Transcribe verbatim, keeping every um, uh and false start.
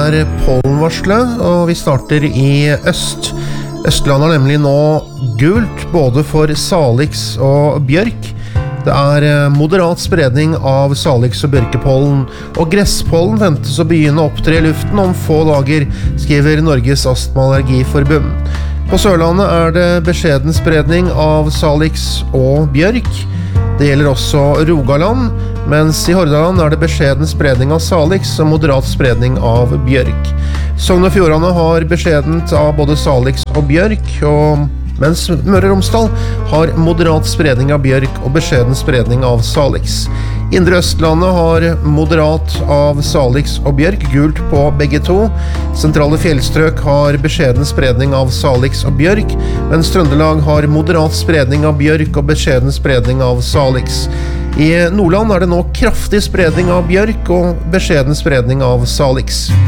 er pollenvarselet, og vi starter i øst. Østlandet er nemlig nå gult, både for salix og bjørk. Det er moderat spredning av salix og bjørkepollen, og gresspollen ventes å begynne å opptre i luften om få dager, skriver Norges Astma- og Allergiforbund. På Sørlandet er det beskjeden spredning av salix og bjørk. Det gjelder også Rogaland, mens i Hordaland er det beskjeden spredning av salix og moderat spredning av bjørk. Sogn og Fjordane har beskjedent av både salix og bjørk, og mens Møre og Romsdal har moderat spredning av bjørk og beskjeden spredning av salix. Indre Østlandet har moderat av salix og bjørk, gult på begge to. Sentrale fjellstrøk har beskjeden spredning av salix og bjørk, mens Trøndelag har moderat spredning av bjørk og beskjeden spredning av salix. I Nordland er det nå kraftig spredning av bjørk og beskjeden spredning av salix.